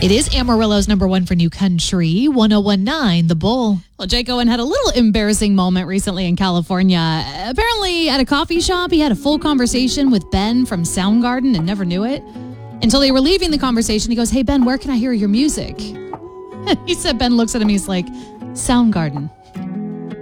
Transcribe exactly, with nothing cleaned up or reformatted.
It is Amarillo's number one for new country, one oh one point nine The Bull. Well, Jake Owen had a little embarrassing moment recently in California. Apparently, at a coffee shop, he had a full conversation with Ben from Soundgarden and never knew it. Until they were leaving the conversation, he goes, "Hey, Ben, where can I hear your music?" He said, Ben looks at him, he's like, "Soundgarden."